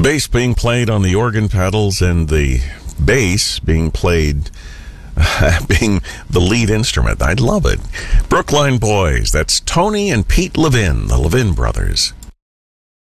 bass being played on the organ pedals and the bass being played being the lead instrument. I love it. Brookline Boys. That's Tony and Pete Levin, the Levin brothers.